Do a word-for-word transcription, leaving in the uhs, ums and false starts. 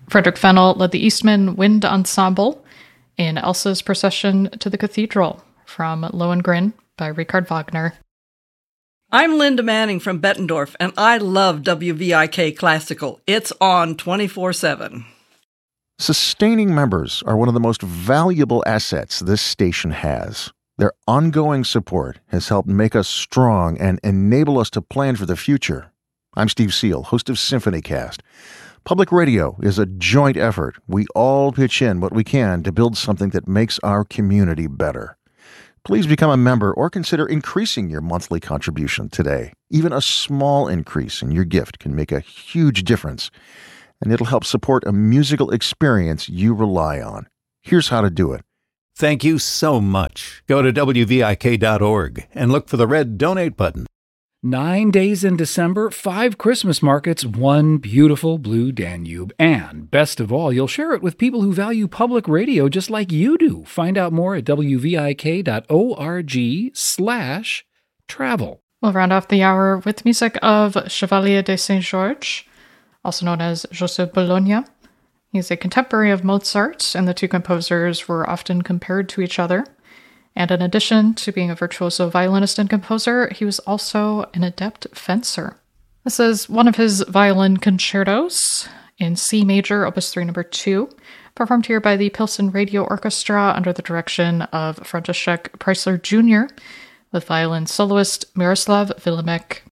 Frederick Fennell led the Eastman Wind Ensemble in Elsa's Procession to the Cathedral from Lohengrin by Richard Wagner. I'm Linda Manning from Bettendorf, and I love W V I K Classical. It's on twenty-four seven. Sustaining members are one of the most valuable assets this station has. Their ongoing support has helped make us strong and enable us to plan for the future. I'm Steve Seal, host of SymphonyCast. Public radio is a joint effort. We all pitch in what we can to build something that makes our community better. Please become a member or consider increasing your monthly contribution today. Even a small increase in your gift can make a huge difference, and it'll help support a musical experience you rely on. Here's how to do it. Thank you so much. Go to W V I K dot org and look for the red donate button. Nine days in December, five Christmas markets, one beautiful blue Danube. And best of all, you'll share it with people who value public radio just like you do. Find out more at W V I K dot org slash travel. We'll round off the hour with music of Chevalier de Saint-Georges, also known as Joseph Bologna. He's a contemporary of Mozart, and the two composers were often compared to each other. And in addition to being a virtuoso violinist and composer, he was also an adept fencer. This is one of his violin concertos in C major, opus three, number two, performed here by the Pilsen Radio Orchestra under the direction of František Preissler Junior, with violin soloist Miroslav Vilemek.